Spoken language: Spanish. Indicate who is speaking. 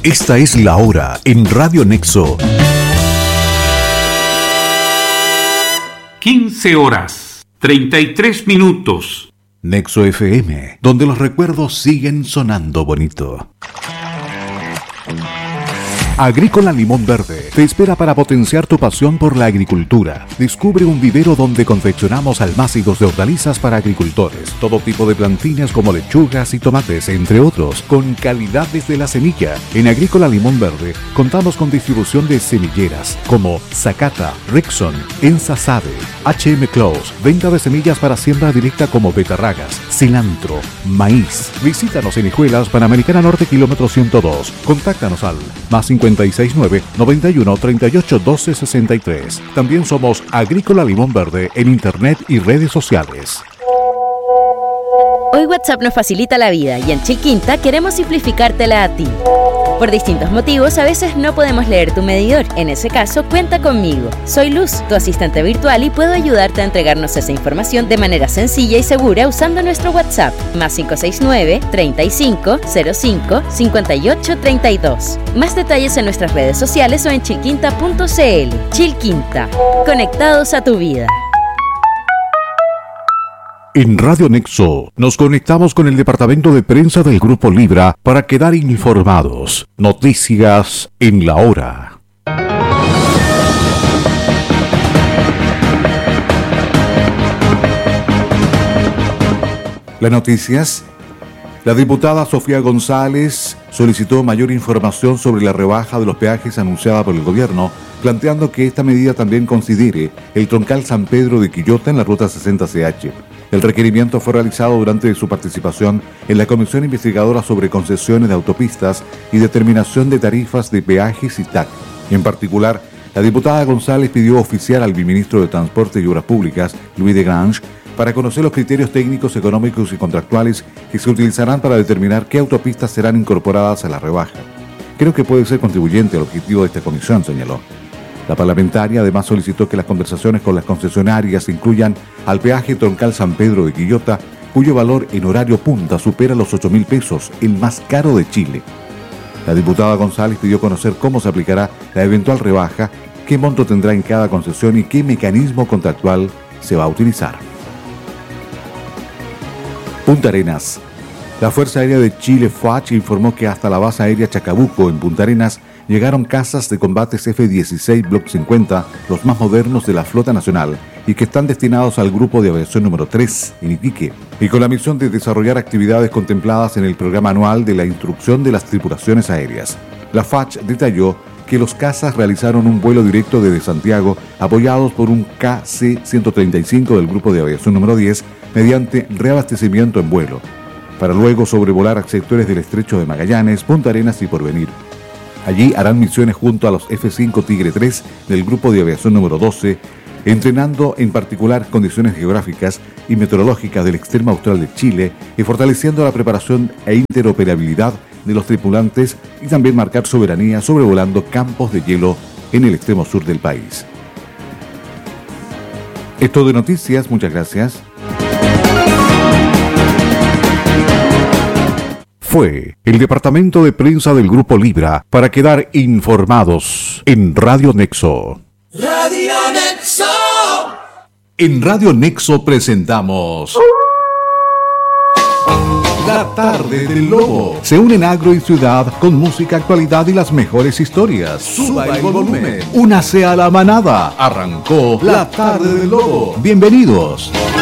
Speaker 1: Esta es la hora en Radio Nexo.
Speaker 2: 15 horas, 33 minutos.
Speaker 1: Nexo FM, donde los recuerdos siguen sonando bonito. Agrícola Limón Verde te espera para potenciar tu pasión por la agricultura. Descubre un vivero donde confeccionamos almácigos de hortalizas para agricultores, todo tipo de plantines como lechugas y tomates, entre otros, con calidad desde la semilla. En Agrícola Limón Verde contamos con distribución de semilleras como Zacata, Rickson, Ensa Sade, HM Close, venta de semillas para siembra directa como betarragas, cilantro, maíz. Visítanos en Hijuelas, Panamericana Norte, kilómetro 102. Contáctanos al +569 91 38 12 63. También somos Agrícola Limón Verde en internet y redes sociales.
Speaker 3: Hoy WhatsApp nos facilita la vida y en Chilquinta queremos simplificártela a ti. Por distintos motivos, a veces no podemos leer tu medidor. En ese caso, cuenta conmigo. Soy Luz, tu asistente virtual, y puedo ayudarte a entregarnos esa información de manera sencilla y segura usando nuestro WhatsApp. +569 35 05 58 32. Más detalles en nuestras redes sociales o en chilquinta.cl. Chilquinta. Conectados a tu vida.
Speaker 1: En Radio Nexo nos conectamos con el departamento de prensa del Grupo Libra para quedar informados. Noticias en la hora. Las noticias. La diputada Sofía González solicitó mayor información sobre la rebaja de los peajes anunciada por el gobierno, planteando que esta medida también considere el troncal San Pedro de Quillota en la ruta 60CH. El requerimiento fue realizado durante su participación en la Comisión Investigadora sobre Concesiones de Autopistas y Determinación de Tarifas de Peajes y TAC. En particular, la diputada González pidió oficiar al viceministro de Transporte y Obras Públicas, Louis de Grange, para conocer los criterios técnicos, económicos y contractuales que se utilizarán para determinar qué autopistas serán incorporadas a la rebaja. Creo que puede ser contribuyente al objetivo de esta comisión, señaló. La parlamentaria además solicitó que las conversaciones con las concesionarias incluyan al peaje troncal San Pedro de Quillota, cuyo valor en horario punta supera los 8.000 pesos, el más caro de Chile. La diputada González pidió conocer cómo se aplicará la eventual rebaja, qué monto tendrá en cada concesión y qué mecanismo contractual se va a utilizar. Punta Arenas. La Fuerza Aérea de Chile, FACH, informó que hasta la base aérea Chacabuco, en Punta Arenas, llegaron cazas de combates F-16 Block 50, los más modernos de la flota nacional, y que están destinados al Grupo de Aviación número 3, en Iquique, y con la misión de desarrollar actividades contempladas en el programa anual de la instrucción de las tripulaciones aéreas. La FACH detalló que los cazas realizaron un vuelo directo desde Santiago, apoyados por un KC-135 del Grupo de Aviación número 10, mediante reabastecimiento en vuelo, para luego sobrevolar sectores del Estrecho de Magallanes, Punta Arenas y Porvenir. Allí harán misiones junto a los F-5 Tigre 3 del Grupo de Aviación número 12, entrenando en particular condiciones geográficas y meteorológicas del extremo austral de Chile y fortaleciendo la preparación e interoperabilidad de los tripulantes y también marcar soberanía sobrevolando campos de hielo en el extremo sur del país. Esto de noticias, muchas gracias. Fue el departamento de prensa del Grupo Libra para quedar informados en Radio Nexo.
Speaker 4: Radio Nexo.
Speaker 1: En Radio Nexo presentamos La Tarde del Lobo. Se unen agro y ciudad con música, actualidad y las mejores historias. Suba el volumen. Únase a la manada. Arrancó La Tarde del Lobo. Bienvenidos.